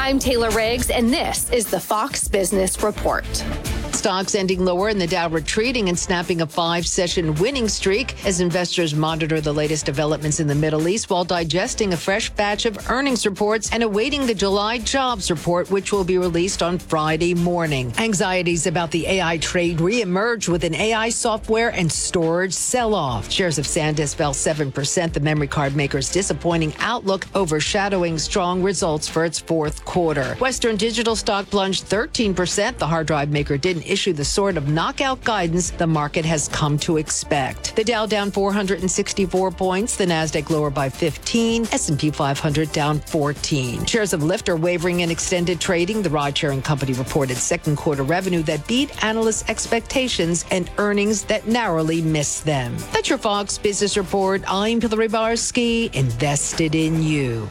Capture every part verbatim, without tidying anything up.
I'm Taylor Riggs, and this is the Fox Business Report. Stocks ending lower and the Dow retreating and snapping a five-session winning streak as investors monitor the latest developments in the Middle East while digesting a fresh batch of earnings reports and awaiting the July jobs report, which will be released on Friday morning. Anxieties about the A I trade reemerge with an A I software and storage sell-off. Shares of SanDisk fell seven percent, the memory card maker's disappointing outlook overshadowing strong results for its fourth quarter. Western Digital stock plunged thirteen percent. The hard drive maker didn't issue the sort of knockout guidance the market has come to expect. The Dow down four hundred sixty-four points, the Nasdaq lower by fifteen, S and P five hundred down fourteen. Shares of Lyft are wavering in extended trading. The ride-sharing company reported second quarter revenue that beat analysts' expectations and earnings that narrowly missed them. That's your Fox Business Report. I'm Hillary Barsky, invested in you.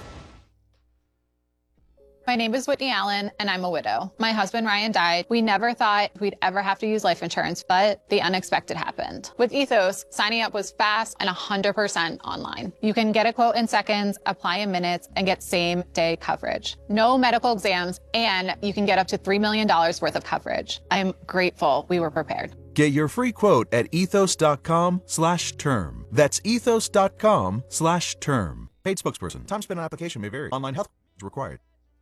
My name is Whitney Allen, and I'm a widow. My husband, Ryan, died. We never thought we'd ever have to use life insurance, but the unexpected happened. With Ethos, signing up was fast and one hundred percent online. You can get a quote in seconds, apply in minutes, and get same-day coverage. No medical exams, and you can get up to three million dollars worth of coverage. I'm grateful we were prepared. Get your free quote at ethos.com slash term. That's ethos.com slash term. Paid spokesperson. Time spent on application may vary. Online health is required.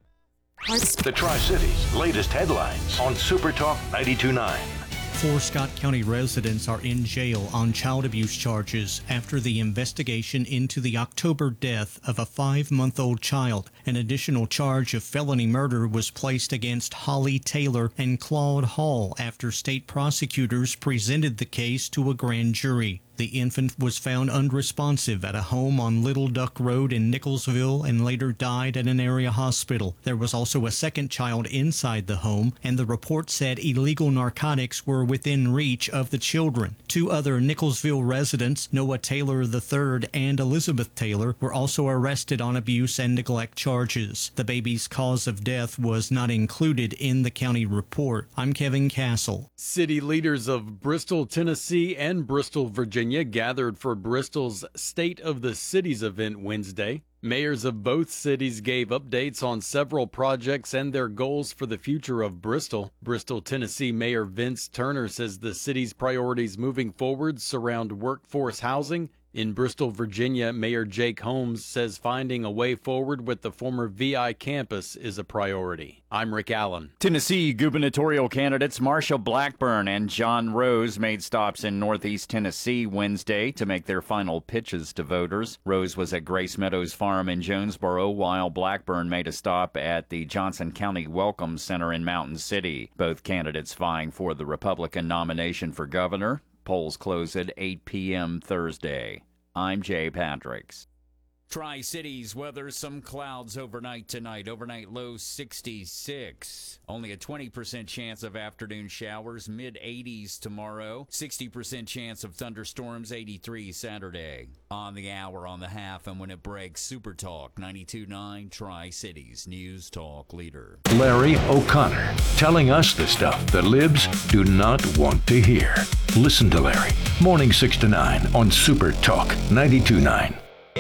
The Tri-Cities' latest headlines on Super Talk ninety-two point nine. Four Scott County residents are in jail on child abuse charges after the investigation into the October death of a five-month-old child. An additional charge of felony murder was placed against Holly Taylor and Claude Hall after state prosecutors presented the case to a grand jury. The infant was found unresponsive at a home on Little Duck Road in Nicholsville and later died at an area hospital. There was also a second child inside the home, and the report said illegal narcotics were within reach of the children. Two other Nicholsville residents, Noah Taylor the third and Elizabeth Taylor, were also arrested on abuse and neglect charges. The baby's cause of death was not included in the county report. I'm Kevin Castle. City leaders of Bristol, Tennessee and Bristol, Virginia gathered for Bristol's State of the Cities event Wednesday. Mayors of both cities gave updates on several projects and their goals for the future of Bristol. Bristol, Tennessee Mayor Vince Turner says the city's priorities moving forward surround workforce housing. In Bristol, Virginia, Mayor Jake Holmes says finding a way forward with the former V I campus is a priority. I'm Rick Allen. Tennessee gubernatorial candidates Marsha Blackburn and John Rose made stops in Northeast Tennessee Wednesday to make their final pitches to voters. Rose was at Grace Meadows Farm in Jonesboro, while Blackburn made a stop at the Johnson County Welcome Center in Mountain City. Both candidates vying for the Republican nomination for governor. Polls close at eight p.m. Thursday. I'm Jay Patricks. Tri-Cities weather, some clouds overnight tonight. Overnight low sixty-six. Only a twenty percent chance of afternoon showers. Mid eighties tomorrow. sixty percent chance of thunderstorms. eighty-three Saturday. On the hour, on the half, and when it breaks, Super Talk ninety-two point nine Tri-Cities News Talk leader. Larry O'Connor, telling us the stuff the libs do not want to hear. Listen to Larry, morning six to nine on Super Talk ninety-two point nine.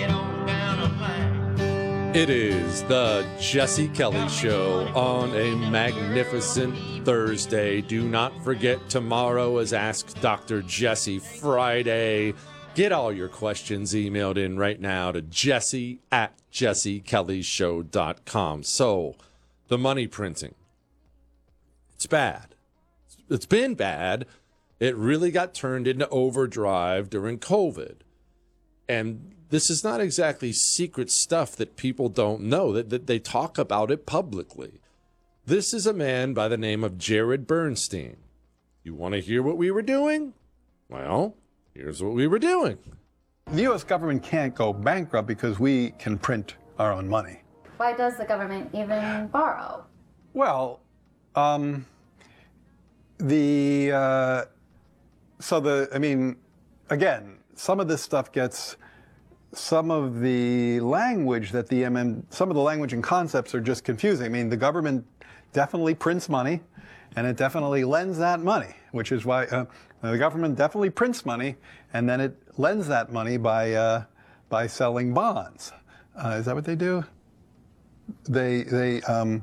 It is the Jesse Kelly Show on a magnificent Thursday. Do not forget, tomorrow is Ask Doctor Jesse Friday. Get all your questions emailed in right now to jesse at jesse kelly show dot com. So, the money printing, it's bad. It's been bad. It really got turned into overdrive during COVID. And this is not exactly secret stuff that people don't know, that, that they talk about it publicly. This is a man by the name of Jared Bernstein. You want to hear what we were doing? Well, here's what we were doing. The U S government can't go bankrupt because we can print our own money. Why does the government even borrow? Well, um, the, uh, so the, I mean, again, some of this stuff gets, some of the language that the M M, some of the language and concepts are just confusing. I mean, the government definitely prints money, and it definitely lends that money, which is why uh, the government definitely prints money, and then it lends that money by uh, by selling bonds. Uh, is that what they do? They they um,